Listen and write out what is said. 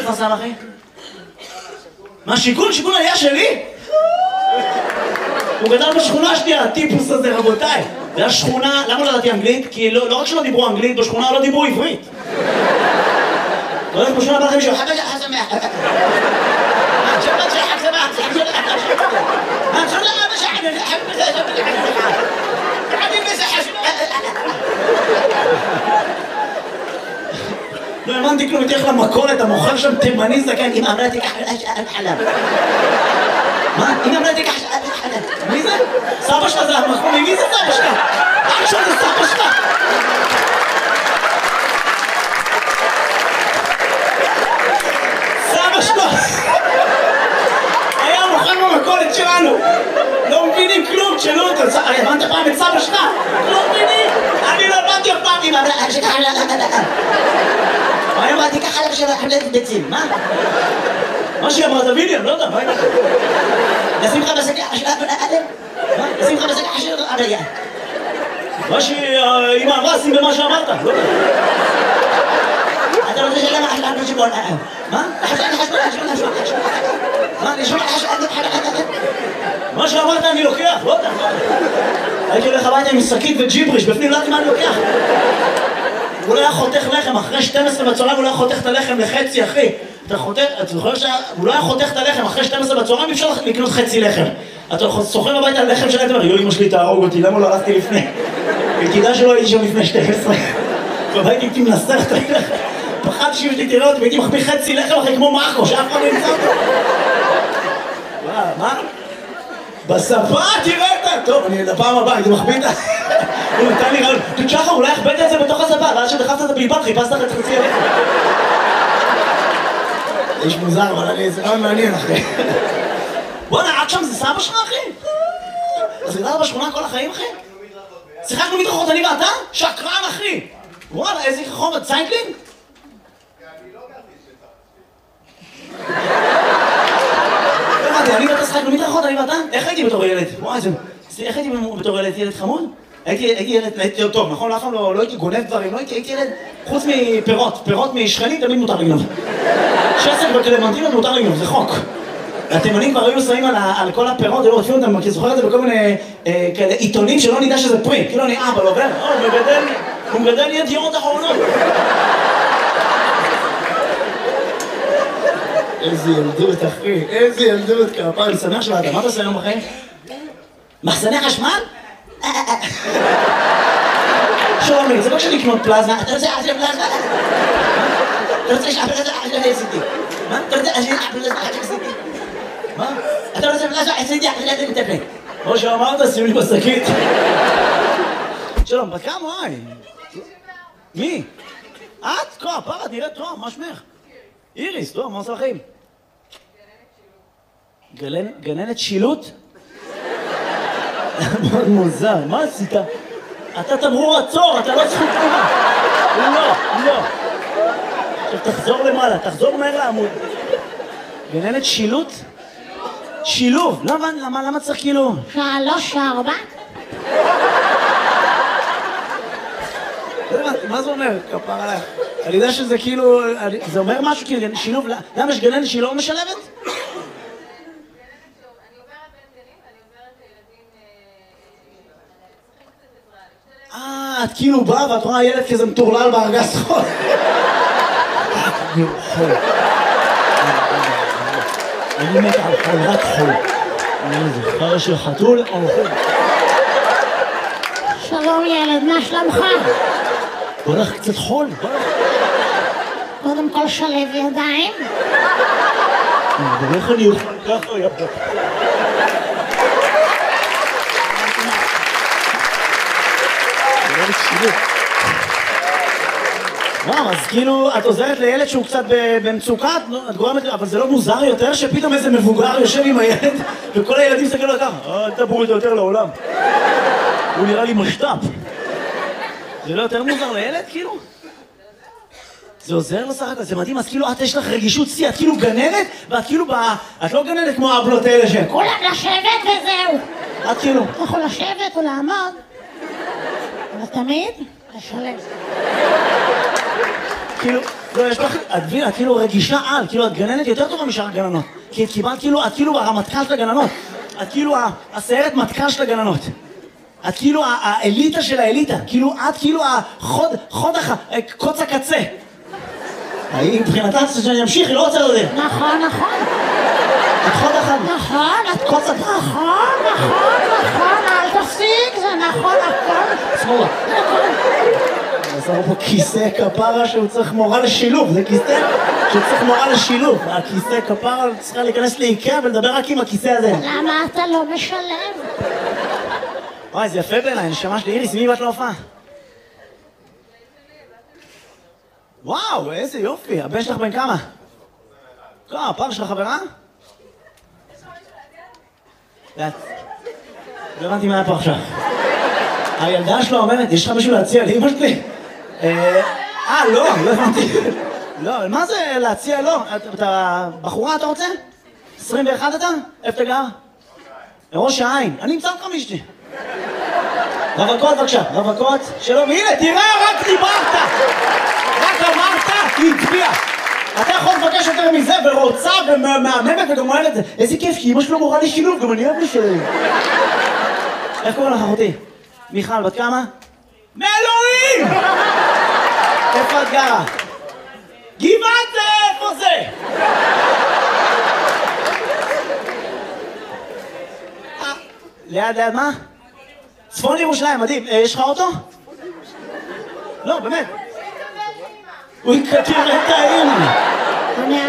לך סבא, אחי? מה, שיכון? שיכון עלייה שלי? הוא גדל בשכונה השנייה, הטיפוס הזה, רבותיי. זה השכונה, למה לא ידעתי אנגלית? כי לא רק שלא דיברו אנגלית, בשכונה לא דיברו עברית. לא יודעת, בשכונה בא לכם מישהו, חבא חסמח. שבת שחק סמח, שחק סמח. לא האמנתי כלום, תלך למכולת, המוכר שם תימני זקן, אם אמרה תיקח חלב. מה? אם אמרה תיקח חלב. מי זה? סבא שלך זה המחמי, מי זה סבא שלך? עכשיו זה סבא שלך. סבא שלך. היה מוכר במכולת שלנו. לא מבינים כלום, תשאלו אותו. הבנת פעם את סבא שלך? לא מבינים. אני לא הבנתי אף פעם אם אמרה שכח חלב. מה אמרתי ככה לב של חלב ביצים, מה? מה שהיא אמרה, תביני, אני לא יודע, מה היא אמרה? נשים לך בשקע חשב עליהם? מה? נשים לך בשקע חשב עליהם? מה שהיא אמרה, שים במה שאמרת, לא יודע. אתה רוצה שלמה חשב חשבון עליהם? מה? מה? נשמע חשב עליהם? מה שאמרת אני לוקח, לא יודע. הייתי הולך הביתה עם שקית וג'יבריש, בפנים לא יודעת מה אני לוקח. הוא לא היה חותך לחם, אחרי 12 בצהריים הוא לא היה חותך את הלחם לחצי, אחי. אתה חותך, אתה זוכר שהוא לא היה חותך את הלחם, אחרי 12 בצהריים אי אפשר לקנות חצי לחם. אתה סוחר הביתה על לחם שלהם, אתה אומר, יואי, אמא שלי תהרוג אותי, למה לא הלכתי לפני? תדע שלא הייתי שם לפני 12. והייתי איתי מנסח את הלחם. פחדתי שאמא שלי תראה אותי, והייתי מחביא חצי לחם אחרי כמו מרקו, שאף אחד לא ימצא אותו. מה? בשפה תראה את זה! טוב, אני לפעם הבאה, הייתי מחביא את זה. הוא נתן לי רעיון, תשחר, אולי הכבדת את זה בתוך השפה, ואז שדחפת את הבלבל, חיפשת לך את חצי הלחם. זה איש מוזר, אבל זה רעיון מעניין, אחי. בוא'נה, עד שם זה סבא שלך, אחי? אז גדלת בשכונה כל החיים, אחי? שיחקנו מדרכות, אני ואתה? שקרן, אחי! וואלה, איזה חומר, ציינקלינג? אני לא גרתי שלך. אני ואתה שיחקנו מדרכות, אני ואתה? איך הייתי בתור ילד? וואי, איך הייתי בתור ילד חמוד? הייתי ילד טוב, נכון? אף פעם לא הייתי גונב דברים, לא הייתי ילד חוץ מפירות, פירות משכנים תמיד מותר לגנוב. שסק וקלמנטינות מותר לגנוב, זה חוק. התימנים כבר היו שמים על כל הפירות, היו רודפים אותם, כי זוכר את זה בכל מיני כאלה עיתונים שלא נדע שזה פרי, כאילו אני אבא לא עובר, הוא מגדל ידיעות אחרונות. איזה ילדות, אחי, איזה ילדות, כפר, אני שמח שבאת, מה אתה עושה היום בחיים? מחסני חשמל? שומי, זה לא כשאני לקנות פלזמה, אתה רוצה עשיר פלזמה? אתה רוצה שהפלזמה עשיר עשיתי? מה? אתה רוצה עשיר פלזמה עשיתי? מה? אתה רוצה פלזמה עשיתי? עשיתי מטפל. כמו שאמרת, שימי בשקית. שלום, בת כמה? וואי. מי? את? כה, פרה, נראית טוב, מה שמך? איריס, טוב, מה עושה לכם? גננת שילוט? מאוד מוזר, מה עשית? אתה תמרור עצור, אתה לא זכות תנועה. לא. עכשיו תחזור למעלה, תחזור מהר לעמוד. גננת שילוט? שילוב, למה צריך כאילו? 3, 4. מה זה אומר? כפר עליך. אני יודע שזה כאילו, זה אומר משהו כאילו, שילוב, למה יש גננת שהיא לא משלבת? את כאילו באה ואת רואה ילד כזה מטורלל בארגז חול. אני מת על חול, רק חול. אני זוכר של חתול או חול. שלום ילד, מה שלומך? בוא נלך קצת חול, בוא נלך. קודם כל שלב ידיים. ואיך אני אוכל ככה יפה. מה, אז כאילו, את עוזרת לילד שהוא קצת במצוקה, את גורמת, אבל זה לא מוזר יותר שפתאום איזה מבוגר יושב עם הילד וכל הילדים מסתכלים לו ככה, אל תבואו איתו יותר לעולם. הוא נראה לי משת"פ. זה לא יותר מוזר לילד, כאילו? זה עוזר לו סך הכל, זה מדהים, אז כאילו את יש לך רגישות שיא, את כאילו גננת, ואת כאילו את לא גננת כמו האבלות האלה שהן. כולם לשבת וזהו. את כאילו. אתה יכול לשבת או לעמוד, אבל תמיד לשלב. כאילו, לא, יש לך, את כאילו רגישה על, כאילו את גננת יותר טובה משאר הגננות. כי את קיבלת כאילו, את כאילו הרמטכ"ל של הגננות. את כאילו הסיירת מטכ"ל של הגננות. את כאילו האליטה של האליטה. כאילו את כאילו קוץ הקצה. היא מבחינתה שאני אמשיך, היא לא רוצה לדעת. נכון. את חוד אחד. נכון, את קוץ הקצה. נכון, אל תפסיק, זה נכון, הכל. שמאלה. עזר פה כיסא כפרה שהוא צריך מורה לשילוב, זה כיסא שצריך מורה לשילוב. הכיסא כפרה צריכה להיכנס לאיקאה ולדבר רק עם הכיסא הזה. למה אתה לא משלם? וואי, זה יפה בעיניי, נשמה שלי. איריס, מי באת להופעה? וואו, איזה יופי. הבן שלך בן כמה? הפעם שלך חברה? לא הבנתי מה היה פה עכשיו. הילדה שלו אומרת, יש לך משהו להציע לאמא שלי? לא הבנתי. לא, מה זה להציע? לא. אתה בחורה אתה רוצה? 21 אתה? איפה אתה גר? לראש העין. אני אמצא אותך מאשתי. רווקות בבקשה, רווקות. שלום, הנה, תראה, רק דיברת! רק אמרת, היא הצביעה. אתה יכול לבקש יותר מזה, ורוצה, ומהממת, וגם אוהב את זה. איזה כיף, כי אמא שלו מורה לי שילוב, גם אני אוהב לשלם. איך קוראים לך, אחותי? מיכל, בת כמה? מאלוהים! איפה את גרה? גבעת זה, איפה זה? ליד מה? צפון ירושלים, מדהים. יש לך אוטו? לא, באמת. הוא יקטיר את האמא.